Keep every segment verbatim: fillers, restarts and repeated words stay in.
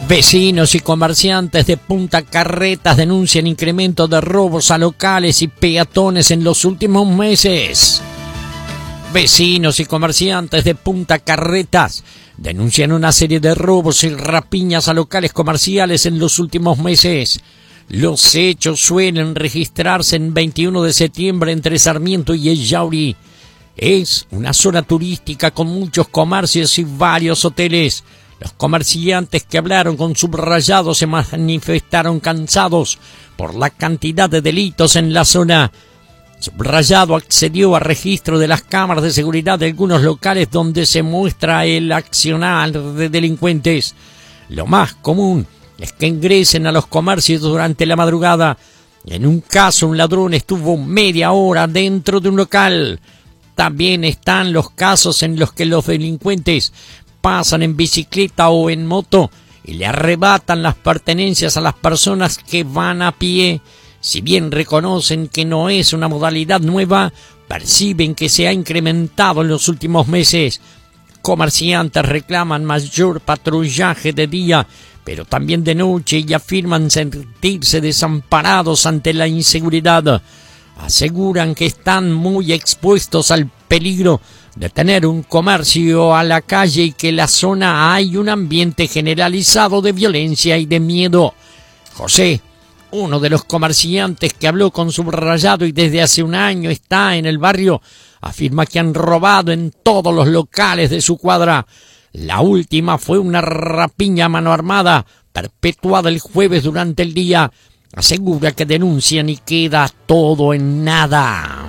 Vecinos y comerciantes de Punta Carretas denuncian incremento de robos a locales y peatones en los últimos meses. Vecinos y comerciantes de Punta Carretas denuncian una serie de robos y rapiñas a locales comerciales en los últimos meses. Los hechos suelen registrarse en veintiuno de septiembre entre Sarmiento y El Yauri. Es una zona turística con muchos comercios y varios hoteles. Los comerciantes que hablaron con Subrayado se manifestaron cansados por la cantidad de delitos en la zona. Subrayado accedió a registro de las cámaras de seguridad de algunos locales donde se muestra el accionar de delincuentes. Lo más común es que ingresen a los comercios durante la madrugada. En un caso, un ladrón estuvo media hora dentro de un local. También están los casos en los que los delincuentes pasan en bicicleta o en moto y le arrebatan las pertenencias a las personas que van a pie. Si bien reconocen que no es una modalidad nueva, perciben que se ha incrementado en los últimos meses. Comerciantes reclaman mayor patrullaje de día, pero también de noche, y afirman sentirse desamparados ante la inseguridad. Aseguran que están muy expuestos al peligro de tener un comercio a la calle y que en la zona hay un ambiente generalizado de violencia y de miedo. José, uno de los comerciantes que habló con Subrayado y desde hace un año está en el barrio, afirma que han robado en todos los locales de su cuadra. La última fue una rapiña a mano armada perpetuada el jueves durante el día. Asegura que denuncian y queda todo en nada.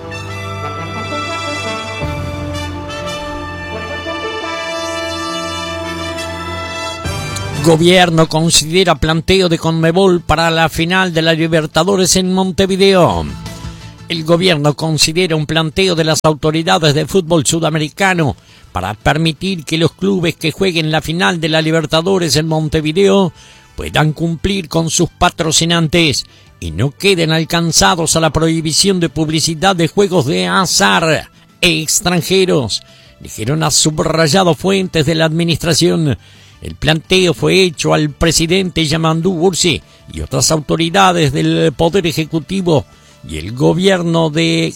Gobierno considera planteo de Conmebol para la final de la Libertadores en Montevideo. El gobierno considera un planteo de las autoridades de fútbol sudamericano para permitir que los clubes que jueguen la final de la Libertadores en Montevideo puedan cumplir con sus patrocinantes y no queden alcanzados a la prohibición de publicidad de juegos de azar e extranjeros, dijeron a Subrayado fuentes de la administración. El planteo fue hecho al presidente Yamandú Bursi y otras autoridades del Poder Ejecutivo, y el gobierno de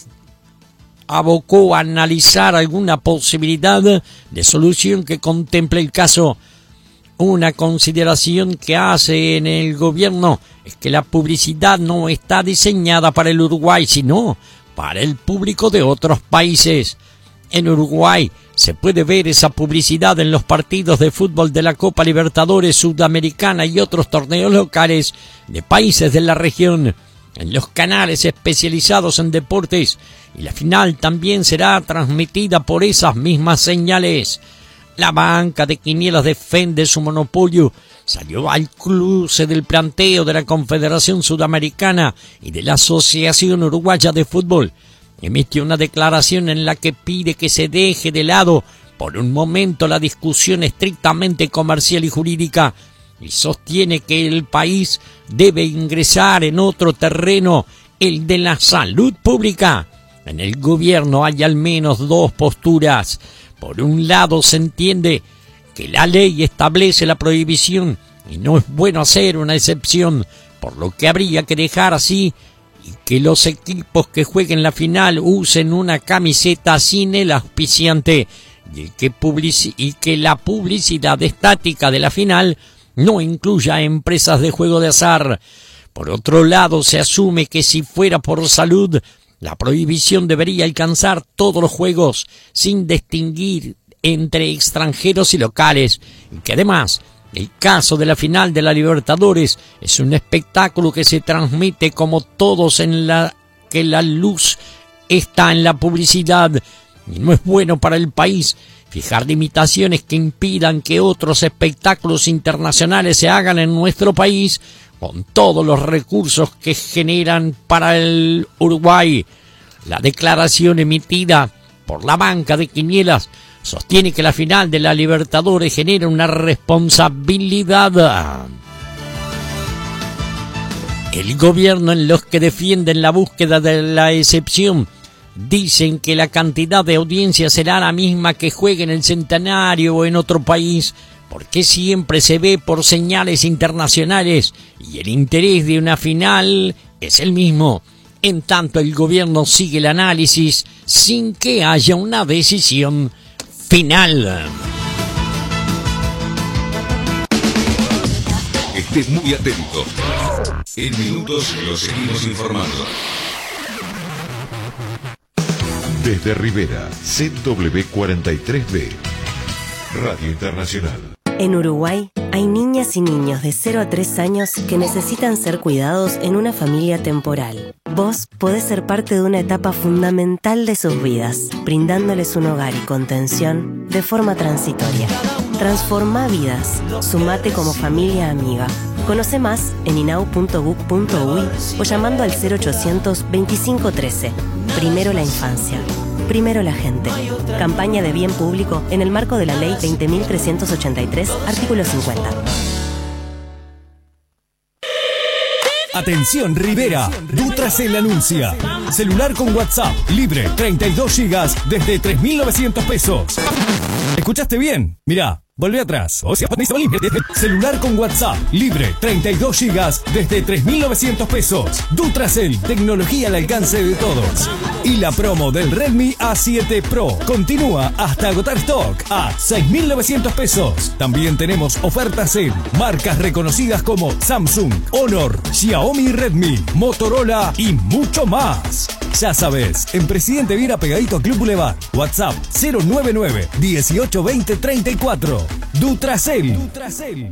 abocó a analizar alguna posibilidad de solución que contemple el caso. Una consideración que hace en el gobierno es que la publicidad no está diseñada para el Uruguay, sino para el público de otros países. En Uruguay se puede ver esa publicidad en los partidos de fútbol de la Copa Libertadores Sudamericana y otros torneos locales de países de la región, en los canales especializados en deportes, y la final también será transmitida por esas mismas señales. La banca de quinielas defiende su monopolio, salió al cruce del planteo de la Confederación Sudamericana y de la Asociación Uruguaya de Fútbol. Emitió una declaración en la que pide que se deje de lado por un momento la discusión estrictamente comercial y jurídica, y sostiene que el país debe ingresar en otro terreno, el de la salud pública. En el gobierno hay al menos dos posturas. Por un lado, se entiende que la ley establece la prohibición y no es bueno hacer una excepción, por lo que habría que dejar así y que los equipos que jueguen la final usen una camiseta sin el auspiciante, y que, publici- y que la publicidad estática de la final no incluya empresas de juego de azar. Por otro lado, se asume que si fuera por salud, la prohibición debería alcanzar todos los juegos, sin distinguir entre extranjeros y locales, y que además el caso de la final de la Libertadores es un espectáculo que se transmite como todos, en la que la luz está en la publicidad, y no es bueno para el país fijar limitaciones que impidan que otros espectáculos internacionales se hagan en nuestro país con todos los recursos que generan para el Uruguay. La declaración emitida por la banca de quinielas sostiene que la final de la Libertadores genera una responsabilidad. El gobierno, en los que defienden la búsqueda de la excepción, dicen que la cantidad de audiencia será la misma que juegue en el Centenario o en otro país, porque siempre se ve por señales internacionales y el interés de una final es el mismo. En tanto, el gobierno sigue el análisis sin que haya una decisión final. Estés muy atento. En minutos lo seguimos informando. Desde Rivera, C W cuarenta y tres B, Radio Internacional. En Uruguay hay niñas y niños de cero a tres años que necesitan ser cuidados en una familia temporal. Vos podés ser parte de una etapa fundamental de sus vidas, brindándoles un hogar y contención de forma transitoria. Transforma vidas. Sumate como familia amiga. Conoce más en inau punto gov punto uy o llamando al cero ochocientos veinticinco trece. Primero la infancia. Primero la gente. Campaña de bien público en el marco de la Ley veinte mil trescientos ochenta y tres, artículo cincuenta. Atención Rivera, Dutracell anuncia. Celular con WhatsApp, libre, treinta y dos gigas desde tres mil novecientos pesos. ¿Escuchaste bien? Mirá, volvé atrás. O sea, celular con WhatsApp, libre, treinta y dos gigas desde tres mil novecientos pesos. Dutracell, tecnología al alcance de todos. Y la promo del Redmi A siete Pro continúa hasta agotar stock a seis mil novecientos pesos. También tenemos ofertas en marcas reconocidas como Samsung, Honor, Xiaomi, Redmi, Motorola y mucho más. Ya sabes, en Presidente Viera pegadito a Club Boulevard. WhatsApp cero noventa y nueve, dieciocho veinte treinta y cuatro. Dutracell. Dutracell.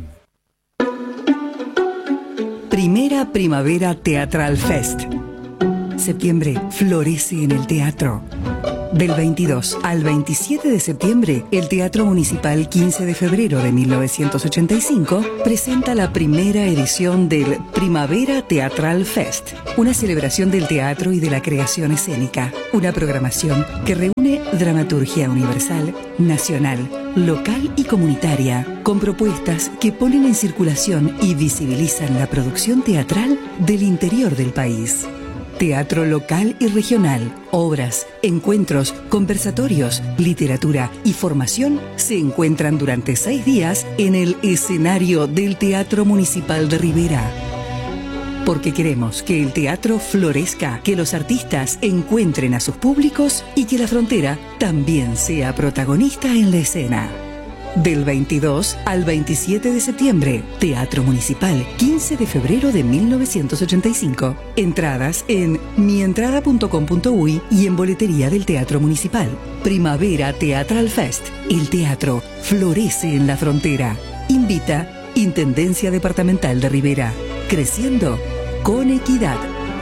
Primera Primavera Teatral Fest. Septiembre florece en el teatro. Del veintidós al veintisiete de septiembre, el Teatro Municipal quince de febrero de mil novecientos ochenta y cinco presenta la primera edición del Primavera Teatral Fest, una celebración del teatro y de la creación escénica, una programación que reúne dramaturgia universal, nacional, local y comunitaria, con propuestas que ponen en circulación y visibilizan la producción teatral del interior del país. Teatro local y regional, obras, encuentros, conversatorios, literatura y formación se encuentran durante seis días en el escenario del Teatro Municipal de Rivera. Porque queremos que el teatro florezca, que los artistas encuentren a sus públicos y que la frontera también sea protagonista en la escena. Del veintidós al veintisiete de septiembre, Teatro Municipal, quince de febrero de mil novecientos ochenta y cinco. Entradas en mientrada punto com punto uy y en boletería del Teatro Municipal. Primavera Teatral Fest. El teatro florece en la frontera. Invita Intendencia Departamental de Rivera. Creciendo con equidad.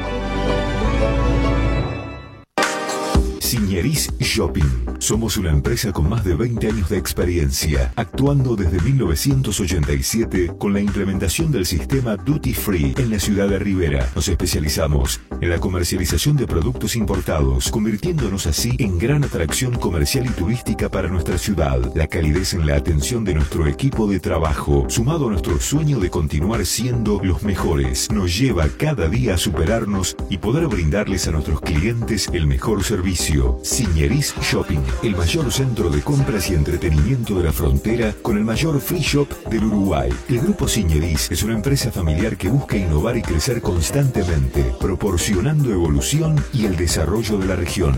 Signeris Shopping. Somos una empresa con más de veinte años de experiencia, actuando desde mil novecientos ochenta y siete con la implementación del sistema Duty Free en la ciudad de Rivera. Nos especializamos en la comercialización de productos importados, convirtiéndonos así en gran atracción comercial y turística para nuestra ciudad. La calidez en la atención de nuestro equipo de trabajo, sumado a nuestro sueño de continuar siendo los mejores, nos lleva cada día a superarnos y poder brindarles a nuestros clientes el mejor servicio. Signeris Shopping, el mayor centro de compras y entretenimiento de la frontera con el mayor free shop del Uruguay. El Grupo Signeris es una empresa familiar que busca innovar y crecer constantemente, proporcionando evolución y el desarrollo de la región.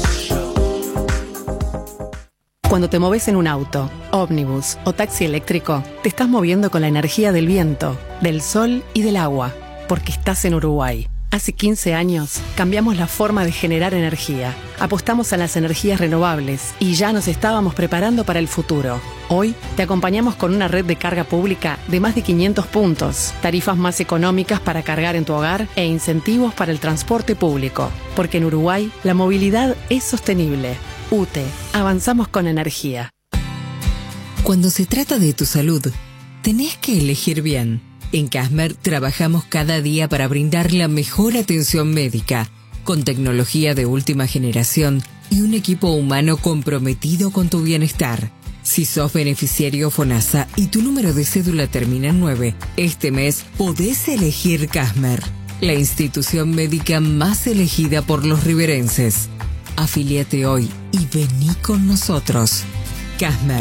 Cuando te moves en un auto, ómnibus o taxi eléctrico, te estás moviendo con la energía del viento, del sol y del agua, porque estás en Uruguay. Hace quince años cambiamos la forma de generar energía, apostamos a las energías renovables y ya nos estábamos preparando para el futuro. Hoy te acompañamos con una red de carga pública de más de quinientos puntos, tarifas más económicas para cargar en tu hogar e incentivos para el transporte público. Porque en Uruguay la movilidad es sostenible. U T E, avanzamos con energía. Cuando se trata de tu salud, tenés que elegir bien. En Casmer trabajamos cada día para brindar la mejor atención médica, con tecnología de última generación y un equipo humano comprometido con tu bienestar. Si sos beneficiario FONASA y tu número de cédula termina en nueve, este mes podés elegir Casmer, la institución médica más elegida por los riverenses. Afíliate hoy y vení con nosotros. Casmer,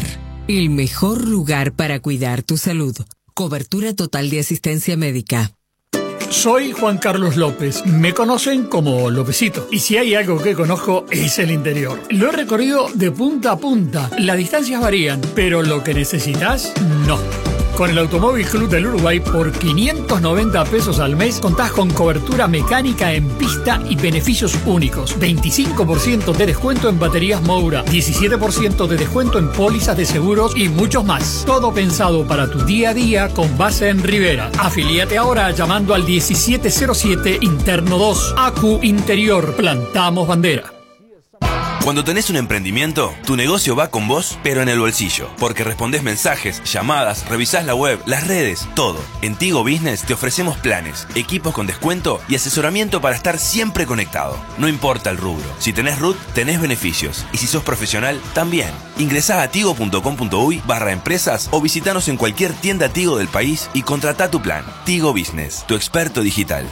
el mejor lugar para cuidar tu salud. Cobertura total de asistencia médica. Soy Juan Carlos López, me conocen como Lópezito, y si hay algo que conozco es el interior. Lo he recorrido de punta a punta, las distancias varían, pero lo que necesitas, no. Con el Automóvil Club del Uruguay, por quinientos noventa pesos al mes, contás con cobertura mecánica en pista y beneficios únicos. veinticinco por ciento de descuento en baterías Moura, diecisiete por ciento de descuento en pólizas de seguros y muchos más. Todo pensado para tu día a día con base en Rivera. Afilíate ahora llamando al diecisiete cero siete Interno dos. A Q Interior, plantamos bandera. Cuando tenés un emprendimiento, tu negocio va con vos, pero en el bolsillo. Porque respondés mensajes, llamadas, revisás la web, las redes, todo. En Tigo Business te ofrecemos planes, equipos con descuento y asesoramiento para estar siempre conectado. No importa el rubro. Si tenés R U T, tenés beneficios. Y si sos profesional, también. Ingresá a tigo.com.uy barra empresas o visitanos en cualquier tienda Tigo del país y contratá tu plan. Tigo Business, tu experto digital.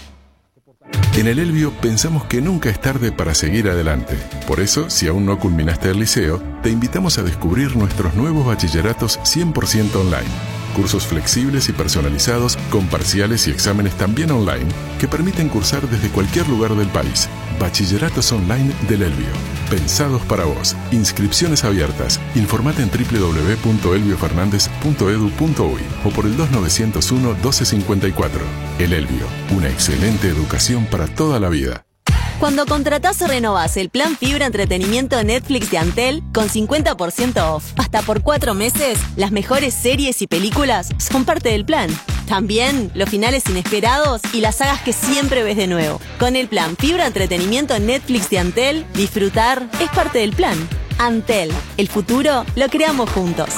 En el Elbio pensamos que nunca es tarde para seguir adelante. Por eso, si aún no culminaste el liceo, te invitamos a descubrir nuestros nuevos bachilleratos cien por ciento online. Cursos flexibles y personalizados, con parciales y exámenes también online, que permiten cursar desde cualquier lugar del país. Bachilleratos online del Elbio. Pensados para vos. Inscripciones abiertas. Informate en doble u doble u doble u punto elbio fernández punto edu punto uy o por el dos nueve cero uno doce cincuenta y cuatro. El Elbio. Una excelente educación para toda la vida. Cuando contratás o renovás el plan Fibra Entretenimiento Netflix de Antel con cincuenta por ciento off hasta por cuatro meses, las mejores series y películas son parte del plan. También los finales inesperados y las sagas que siempre ves de nuevo. Con el plan Fibra Entretenimiento Netflix de Antel, disfrutar es parte del plan. Antel, el futuro lo creamos juntos.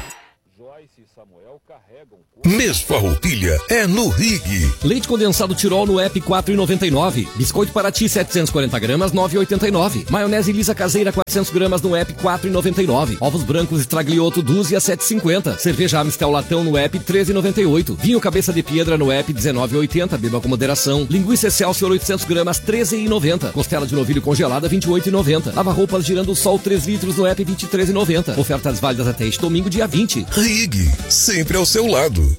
Mês Farroupilha é no Rig. Leite condensado Tirol no app quatro reais e noventa e nove. Biscoito Paraty setecentos e quarenta gramas nove reais e oitenta e nove. Maionese Lisa caseira quatrocentos gramas no app quatro reais e noventa e nove. Ovos brancos Estraglioto dúzia sete reais e cinquenta. Cerveja Amistel Latão no app treze reais e noventa e oito. Vinho Cabeça de Piedra no app dezenove reais e oitenta. Beba com moderação. Linguiça Excelsior oitocentos gramas treze reais e noventa. Costela de novilho congelada vinte e oito reais e noventa. Lava roupas Girando Sol três litros no app vinte e três reais e noventa. Ofertas válidas até este domingo dia vinte. Rig, sempre ao seu lado.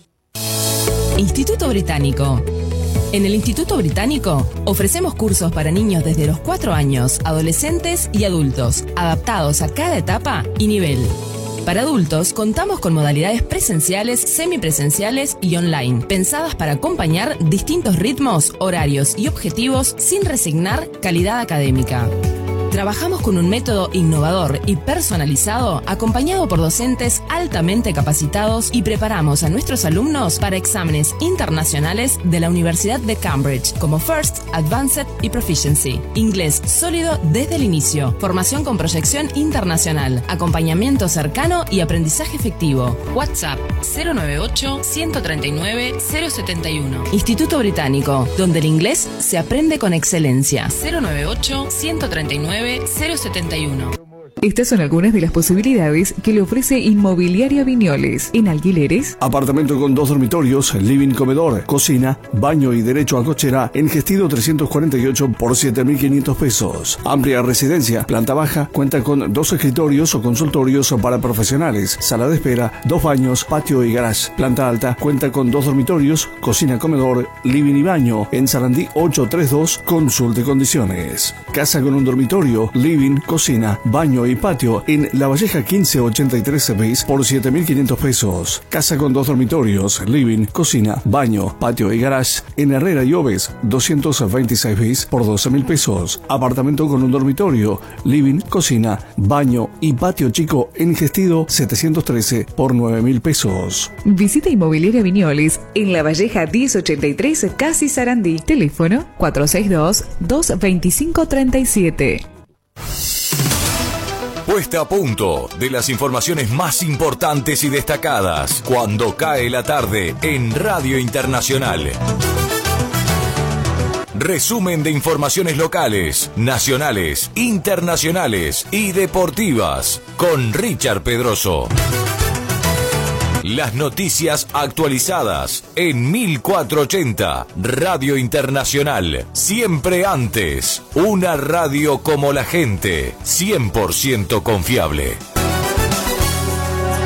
Instituto Británico. En el Instituto Británico ofrecemos cursos para niños desde los cuatro años, adolescentes y adultos, adaptados a cada etapa y nivel. Para adultos contamos con modalidades presenciales, semipresenciales y online, pensadas para acompañar distintos ritmos, horarios y objetivos sin resignar calidad académica. Trabajamos con un método innovador y personalizado, acompañado por docentes altamente capacitados, y preparamos a nuestros alumnos para exámenes internacionales de la Universidad de Cambridge, como First, Advanced y Proficiency. Inglés sólido desde el inicio, formación con proyección internacional, acompañamiento cercano y aprendizaje efectivo. WhatsApp cero nueve ocho, uno tres nueve, cero siete uno. Instituto Británico, donde el inglés se aprende con excelencia. cero nueve ocho, uno tres nueve, cero siete uno. Estas son algunas de las posibilidades que le ofrece Inmobiliaria Viñoles. En alquileres: apartamento con dos dormitorios, living, comedor, cocina, baño y derecho a cochera en Gestido trescientos cuarenta y ocho por siete mil quinientos pesos. Amplia residencia, planta baja, cuenta con dos escritorios o consultorios para profesionales, sala de espera, dos baños, patio y garage. Planta alta, cuenta con dos dormitorios, cocina, comedor, living y baño. En Sarandí ochocientos treinta y dos, consulte condiciones. Casa con un dormitorio, living, cocina, baño y patio en La Valleja quince ochenta y tres bis por siete mil quinientos pesos. Casa con dos dormitorios, living, cocina, baño, patio y garage en Herrera y Oves doscientos veintiséis bis por doce mil pesos. Apartamento con un dormitorio, living, cocina, baño y patio chico en Gestido setecientos trece por nueve mil pesos. Visita Inmobiliaria Viñoles en La Valleja diez ochenta y tres, Casi Sarandí. Teléfono cuatro seis dos, dos dos cinco, tres siete. Puesta a punto de las informaciones más importantes y destacadas cuando cae la tarde en Radio Internacional. Resumen de informaciones locales, nacionales, internacionales y deportivas con Richard Pedroso. Las noticias actualizadas en mil cuatrocientos ochenta, Radio Internacional. Siempre antes, una radio como la gente, cien por ciento confiable.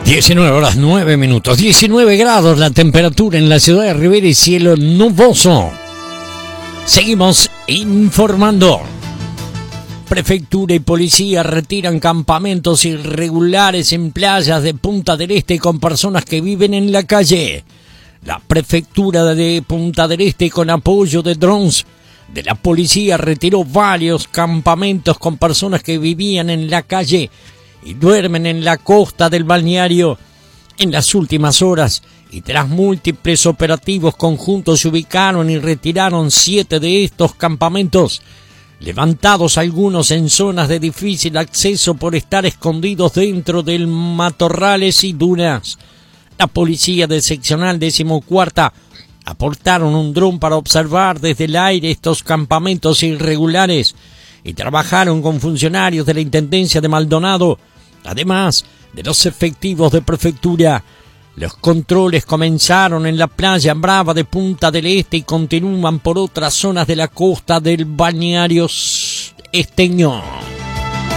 diecinueve horas nueve minutos, diecinueve grados la temperatura en la ciudad de Rivera y cielo nuboso. Seguimos informando. Prefectura y policía retiran campamentos irregulares en playas de Punta del Este con personas que viven en la calle. La Prefectura de Punta del Este, con apoyo de drones de la policía, retiró varios campamentos con personas que vivían en la calle y duermen en la costa del balneario. En las últimas horas y tras múltiples operativos conjuntos, se ubicaron y retiraron siete de estos campamentos, levantados algunos en zonas de difícil acceso por estar escondidos dentro de matorrales y dunas. La policía de seccional decimocuarta aportaron un dron para observar desde el aire estos campamentos irregulares y trabajaron con funcionarios de la Intendencia de Maldonado, además de los efectivos de prefectura. Los controles comenzaron en la playa Brava de Punta del Este y continúan por otras zonas de la costa del balneario esteño.